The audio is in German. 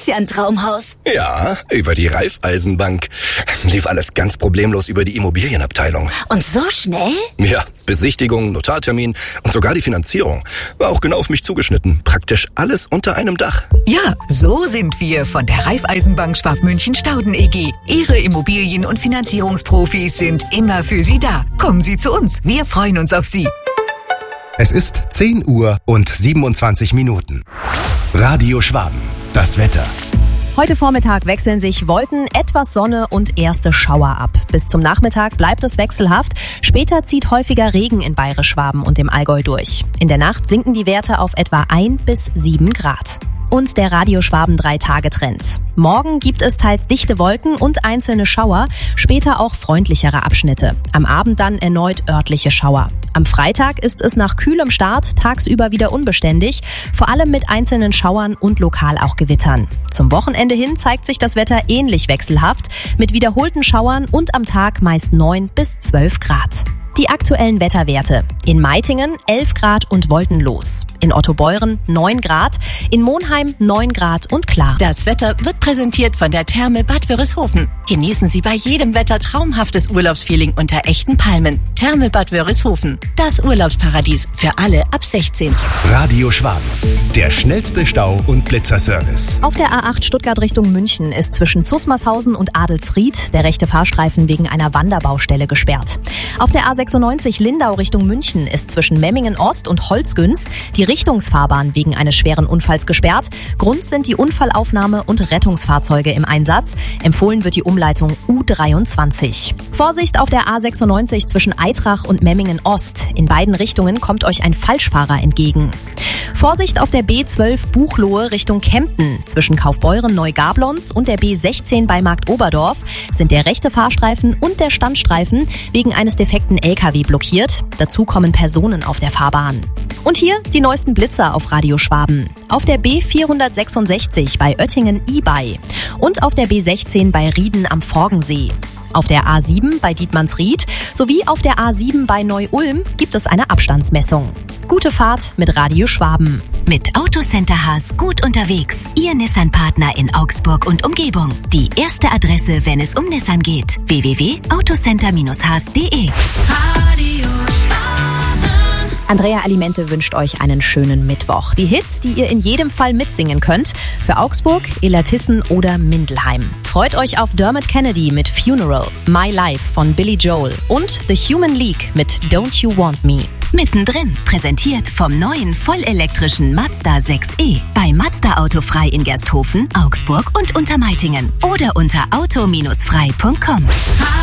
ja ein Traumhaus. Ja, über die Raiffeisenbank. Lief alles ganz problemlos über die Immobilienabteilung. Und so schnell? Ja, Besichtigung, Notartermin und sogar die Finanzierung. War auch genau auf mich zugeschnitten. Praktisch alles unter einem Dach. Ja, so sind wir von der Raiffeisenbank Schwabmünchen-Stauden EG. Ihre Immobilien- und Finanzierungsprofis sind immer für Sie da. Kommen Sie zu uns. Wir freuen uns auf Sie. Es ist 10 Uhr und 27 Minuten. Radio Schwaben, das Wetter. Heute Vormittag wechseln sich Wolken, etwas Sonne und erste Schauer ab. Bis zum Nachmittag bleibt es wechselhaft. Später zieht häufiger Regen in Bayerisch-Schwaben und dem Allgäu durch. In der Nacht sinken die Werte auf etwa 1 bis 7 Grad. Und der Radio Schwaben 3-Tage-Trend. Morgen gibt es teils dichte Wolken und einzelne Schauer, später auch freundlichere Abschnitte. Am Abend dann erneut örtliche Schauer. Am Freitag ist es nach kühlem Start tagsüber wieder unbeständig, vor allem mit einzelnen Schauern und lokal auch Gewittern. Zum Wochenende hin zeigt sich das Wetter ähnlich wechselhaft, mit wiederholten Schauern und am Tag meist 9 bis 12 Grad. Die aktuellen Wetterwerte. In Meitingen 11 Grad und wolkenlos. In Ottobeuren 9 Grad. In Monheim 9 Grad und klar. Das Wetter wird präsentiert von der Therme Bad Wörishofen. Genießen Sie bei jedem Wetter traumhaftes Urlaubsfeeling unter echten Palmen. Therme Bad Wörishofen. Das Urlaubsparadies für alle ab 16. Radio Schwaben, der schnellste Stau- und Blitzerservice. Auf der A8 Stuttgart Richtung München ist zwischen Zusmarshausen und Adelsried der rechte Fahrstreifen wegen einer Wanderbaustelle gesperrt. Auf der A96 Lindau Richtung München ist zwischen Memmingen Ost und Holzgüns die Richtungsfahrbahn wegen eines schweren Unfalls gesperrt. Grund sind die Unfallaufnahme und Rettungsfahrzeuge im Einsatz. Empfohlen wird die Umleitung U23. Vorsicht auf der A96 zwischen Eitrach und Memmingen Ost. In beiden Richtungen kommt euch ein Falschfahrer entgegen. Vorsicht auf der B12 Buchloe Richtung Kempten. Zwischen Kaufbeuren Neugablons und der B16 bei Markt Oberdorf sind der rechte Fahrstreifen und der Standstreifen wegen eines defekten LKW blockiert. Dazu kommen Personen auf der Fahrbahn. Und hier die neuesten Blitzer auf Radio Schwaben. Auf der B466 bei Oettingen-Ibey und auf der B16 bei Rieden am Forgensee. Auf der A7 bei Dietmannsried sowie auf der A7 bei Neu-Ulm gibt es eine Abstandsmessung. Gute Fahrt mit Radio Schwaben. Mit Autocenter Haas gut unterwegs. Ihr Nissan-Partner in Augsburg und Umgebung. Die erste Adresse, wenn es um Nissan geht. www.autocenter-haas.de. Andrea Alimente wünscht euch einen schönen Mittwoch. Die Hits, die ihr in jedem Fall mitsingen könnt. Für Augsburg, Illertissen oder Mindelheim. Freut euch auf Dermot Kennedy mit Funeral, My Life von Billy Joel und The Human League mit Don't You Want Me. Mittendrin, präsentiert vom neuen vollelektrischen Mazda 6e. Bei Mazda Autofrei in Gersthofen, Augsburg und Untermeitingen. Oder unter auto-frei.com.